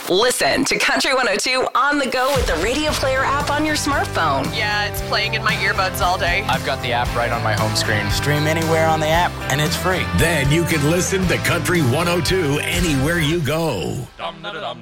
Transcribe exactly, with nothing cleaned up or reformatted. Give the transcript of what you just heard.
Listen to Country one oh two on the go with the Radio Player app on your smartphone. Yeah, it's playing in my earbuds all day. I've got the app right on my home screen. Stream anywhere on the app, and it's free. Then you can listen to Country one oh two anywhere you go. Dum, da, da, dum,